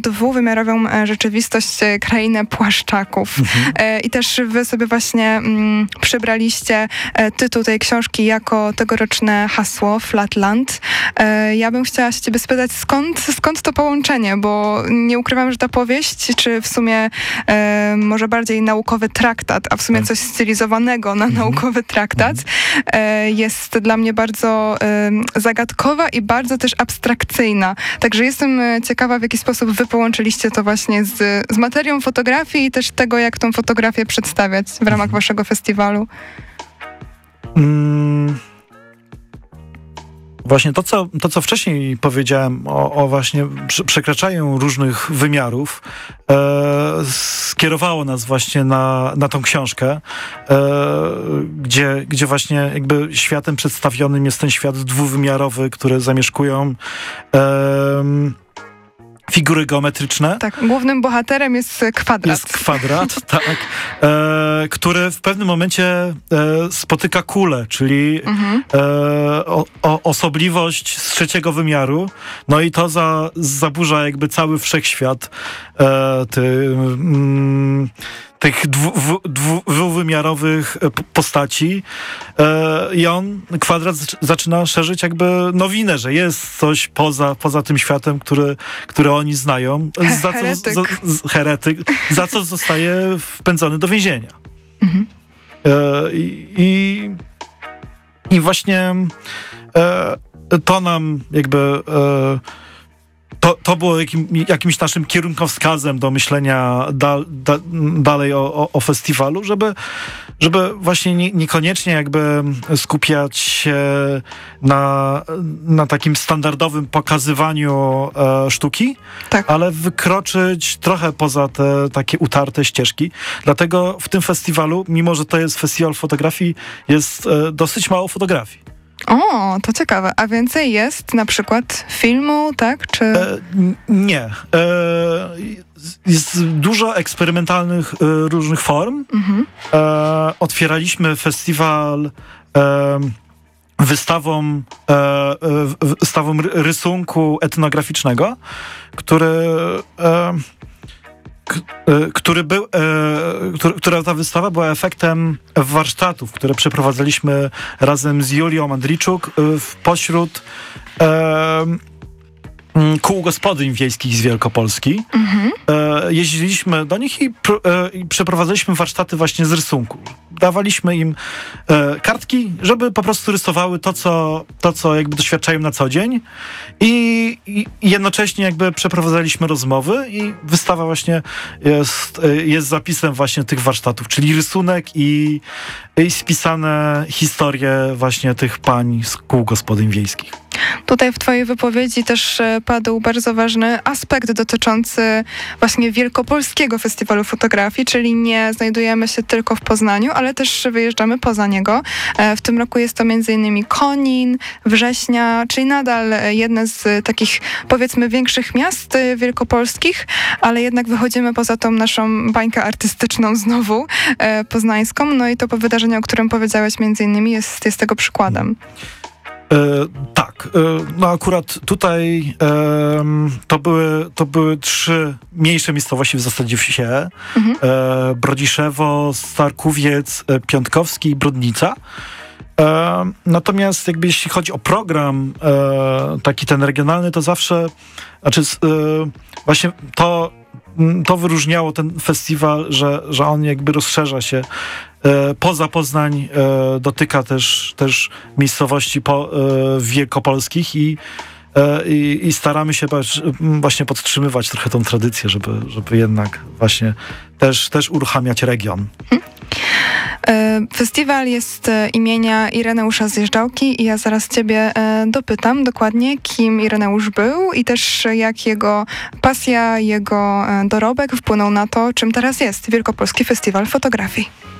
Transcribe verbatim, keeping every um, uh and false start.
dwuwymiarową rzeczywistość, krainę płaszczaków. Mhm. I też wy sobie właśnie mm, przybraliście tytuł tej książki jako tegoroczne hasło Flatland. Ja bym chciała się ciebie spytać, skąd, skąd to połączenie, bo nie ukrywam, że ta powieść, czy w sumie e, może bardziej naukowy traktat, a w sumie coś stylizowanego na mhm. naukowy traktat, e, jest dla mnie bardzo e, zagadkowa i bardzo też abstrakcyjna. Także jestem ciekawa, w jaki sposób wy połączyliście to właśnie z, z materią fotografii i też tego, jak tą fotografię przedstawiać w ramach mhm. waszego festiwalu. Mm. Właśnie to co, to, co wcześniej powiedziałem o, o właśnie przekraczaniu różnych wymiarów, e, skierowało nas właśnie na, na tą książkę, e, gdzie, gdzie właśnie jakby światem przedstawionym jest ten świat dwuwymiarowy, który zamieszkują e, figury geometryczne. Tak, głównym bohaterem jest kwadrat. Jest kwadrat, tak, e, który w pewnym momencie e, spotyka kulę, czyli mhm. e, o, o, osobliwość z trzeciego wymiaru, no i to za, zaburza jakby cały wszechświat e, ty, mm, tych dwu, dwu, dwu, dwuwymiarowych postaci e, i on, kwadrat, zaczyna szerzyć jakby nowinę, że jest coś poza, poza tym światem, który, który oni znają. Za heretyk. Co, za, heretyk. Za co zostaje wpędzony do więzienia. Mhm. E, i, I właśnie e, to nam jakby e, To, to było jakim, jakimś naszym kierunkowskazem do myślenia da, da, dalej o, o, o festiwalu, żeby, żeby właśnie nie, niekoniecznie jakby skupiać się na, na takim standardowym pokazywaniu e, sztuki, tak. ale wykroczyć trochę poza te takie utarte ścieżki. Dlatego w tym festiwalu, mimo że to jest festiwal fotografii, jest e, dosyć mało fotografii. O, to ciekawe. A więcej jest na przykład filmu, tak? Czy... E, nie. E, jest dużo eksperymentalnych e, różnych form. Mhm. E, otwieraliśmy festiwal e, wystawą, e, wystawą rysunku etnograficznego, który... E, który był, e, który, która ta wystawa była efektem warsztatów, które przeprowadzaliśmy razem z Julią Andriczuk e, pośród e, kół gospodyń wiejskich z Wielkopolski. Mhm. E, jeździliśmy do nich i, pr, e, i przeprowadzaliśmy warsztaty właśnie z rysunku. Dawaliśmy im e, kartki, żeby po prostu rysowały to, co, to, co jakby doświadczają na co dzień i, i jednocześnie jakby przeprowadzaliśmy rozmowy i wystawa właśnie jest, jest zapisem właśnie tych warsztatów, czyli rysunek i, i spisane historie właśnie tych pań z kół gospodyń wiejskich. Tutaj w twojej wypowiedzi też padł bardzo ważny aspekt dotyczący właśnie Wielkopolskiego Festiwalu Fotografii, czyli nie znajdujemy się tylko w Poznaniu, ale też wyjeżdżamy poza niego. W tym roku jest to między innymi Konin, Września, czyli nadal jedne z takich, powiedzmy, większych miast wielkopolskich, ale jednak wychodzimy poza tą naszą bańkę artystyczną znowu, poznańską. No i to wydarzenie, o którym powiedziałeś między innymi, jest, jest tego przykładem. E, tak, e, no akurat tutaj e, to, były, to były trzy mniejsze miejscowości, w zasadzie wsie. Mhm. E, Brodziszewo, Starkówiec, e, Piątkowski i Brodnica. E, natomiast jakby jeśli chodzi o program e, taki ten regionalny, to zawsze, znaczy e, właśnie to, to wyróżniało ten festiwal, że, że on jakby rozszerza się e, poza Poznań, e, dotyka też, też miejscowości po, e, wielkopolskich i, e, i, i staramy się właśnie podtrzymywać trochę tą tradycję, żeby, żeby jednak właśnie też, też uruchamiać region. Hmm. Festiwal jest imienia Ireneusza Zjeżdżałki i ja zaraz ciebie dopytam dokładnie, kim Ireneusz był i też jak jego pasja, jego dorobek wpłynął na to, czym teraz jest Wielkopolski Festiwal Fotografii.